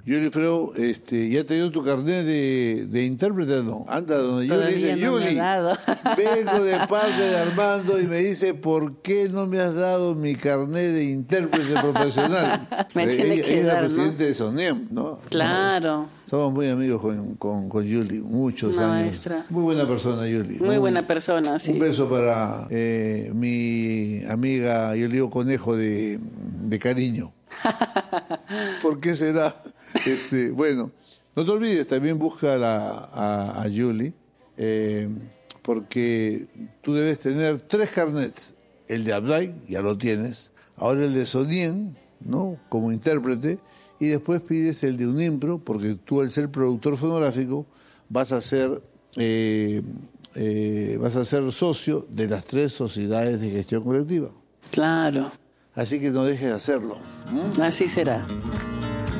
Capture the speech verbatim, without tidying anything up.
Yuli Freu, este, ¿ya te dio tu carnet de, de intérprete? No. Anda donde Yuli dice, no Yuli, vengo de parte de Armando y me dice, ¿por qué no me has dado mi carnet de intérprete profesional? me eh, tiene ella, que ella dar, es la presidente ¿no? de SONIEM, ¿no? Claro. No, somos muy amigos con, con, con Yuli, muchos Una años. maestra. Muy buena persona, Yuli. Muy un, buena persona, sí. Un beso para eh, mi amiga, yo le digo conejo de, de cariño. ¿Por qué será? Este, bueno, no te olvides, también busca a, la, a, a Yuli, eh, porque tú debes tener tres carnets. El de Abday, ya lo tienes. Ahora el de Sonien, ¿no? Como intérprete. Y después pides el de Unimpro, porque tú al ser productor fonográfico vas a ser, eh, eh, vas a ser socio de las tres sociedades de gestión colectiva. Claro. Así que no dejes de hacerlo. ¿Mm? Así será.